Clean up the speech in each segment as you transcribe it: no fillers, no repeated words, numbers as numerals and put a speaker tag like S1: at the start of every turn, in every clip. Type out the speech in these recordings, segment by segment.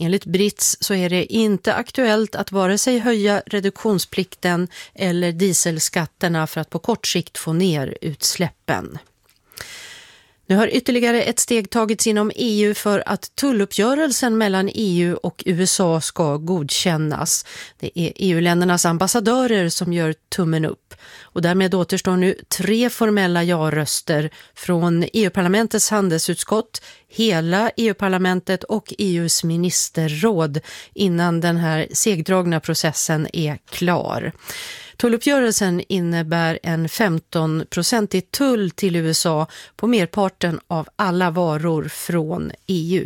S1: Enligt Brits så är det inte aktuellt att vare sig höja reduktionsplikten eller dieselskatterna för att på kort sikt få ner utsläppen. Nu har ytterligare ett steg tagits inom EU för att tulluppgörelsen mellan EU och USA ska godkännas. Det är EU-ländernas ambassadörer som gör tummen upp. Och därmed återstår nu 3 formella ja-röster från EU-parlamentets handelsutskott, hela EU-parlamentet och EUs ministerråd innan den här segdragna processen är klar. Tulluppgörelsen innebär en 15% tull till USA på merparten av alla varor från EU.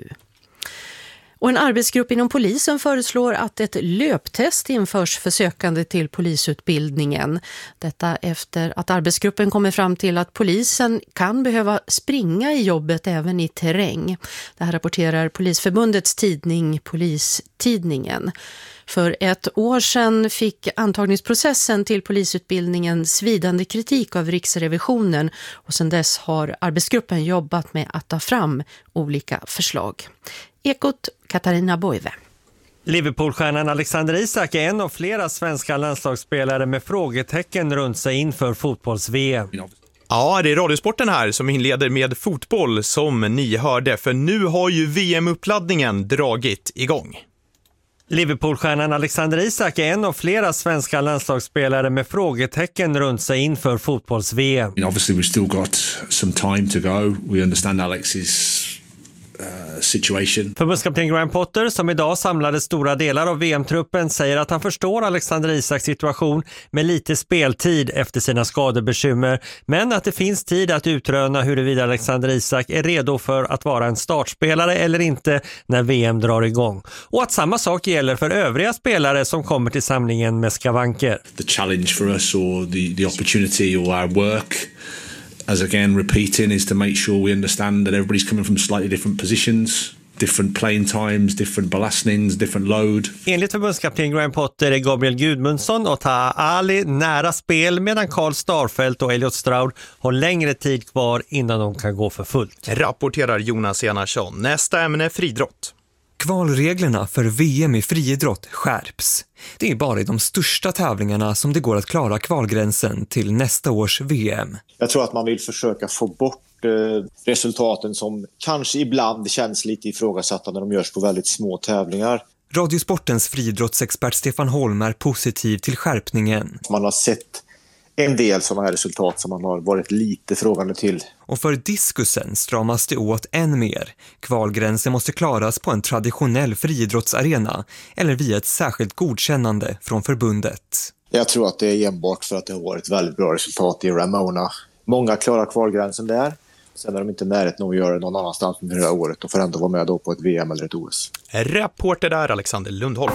S1: Och en arbetsgrupp inom polisen föreslår att ett löptest införs för sökande till polisutbildningen. Detta efter att arbetsgruppen kommer fram till att polisen kan behöva springa i jobbet även i terräng. Det här rapporterar Polisförbundets tidning Polistidningen. För ett år sedan fick antagningsprocessen till polisutbildningen svidande kritik av Riksrevisionen och sedan dess har arbetsgruppen jobbat med att ta fram olika förslag. Ekot, Katarina Boive.
S2: Liverpoolstjärnan Alexander Isak är en av flera svenska landslagsspelare med frågetecken runt sig inför fotbolls-VM.
S3: Ja, det är Radiosporten här som inleder med fotboll som ni hörde, för nu har ju VM-uppladdningen dragit igång.
S2: Liverpoolstjärnan Alexander Isak är en av flera svenska landslagsspelare med frågetecken runt sig inför fotbolls-VM.
S4: Obviously we've still got some time to go. We understand Alex's situation.
S2: Förbundskapten Graham Potter, som idag samlade stora delar av VM-truppen, säger att han förstår Alexander Isaks situation med lite speltid efter sina skadebekymmer, men att det finns tid att utröna huruvida Alexander Isak är redo för att vara en startspelare eller inte när VM drar igång. Och att samma sak gäller för övriga spelare som kommer till samlingen med skavanker.
S4: The challenge for us or the opportunity or our work, as again repeating, is to make sure we understand that everybody's coming from slightly different positions, different playing times, different belastnings, different load.
S2: Enligt förbundskapten Graham Potter är Gabriel Gudmundsson och Taha Ali nära spel, medan Karl Starfelt och Elliot Stroud har längre tid kvar innan de kan gå för fullt.
S3: Rapporterar Jonas Enarsson. Nästa ämne, friidrott.
S5: Kvalreglerna för VM i friidrott skärps. Det är bara i de största tävlingarna som det går att klara kvalgränsen till nästa års VM.
S6: Jag tror att man vill försöka få bort resultaten som kanske ibland känns lite ifrågasatta när de görs på väldigt små tävlingar.
S5: Radiosportens friidrottsexpert Stefan Holm är positiv till skärpningen.
S6: Man har sett en del sådana här resultat som man har varit lite frågande till.
S5: Och för diskusen stramas det åt än mer. Kvalgränsen måste klaras på en traditionell friidrottsarena eller via ett särskilt godkännande från förbundet.
S6: Jag tror att det är enbart för att det har varit väldigt bra resultat i Ramona. Många klarar kvalgränsen där. Sen är de inte närheten att göra det någon annanstans under det här året och får ändå vara med då på ett VM eller ett OS.
S3: Rapporter där, Alexander Lundholm.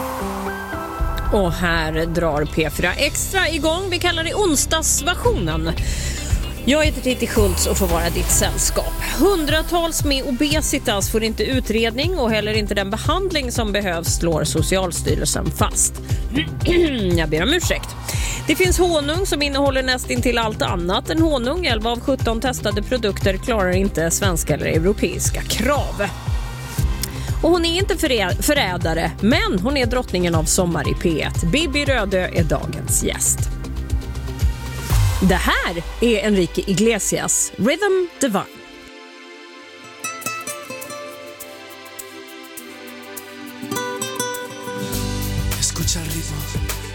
S7: Och här drar P4 Extra igång. Vi kallar det onsdagsversionen. Jag heter Titti Schultz och får vara ditt sällskap. Hundratals med obesitas får inte utredning och heller inte den behandling som behövs, slår Socialstyrelsen fast. Jag ber om ursäkt. Det finns honung som innehåller nästintill allt annat än honung. 11 av 17 testade produkter klarar inte svenska eller europeiska krav. Och hon är inte förrädare, men hon är drottningen av Sommar i P1. Bibi Rödö är dagens gäst. Det här är Enrique Iglesias Rhythm Divine.
S8: Escucha el ritmo.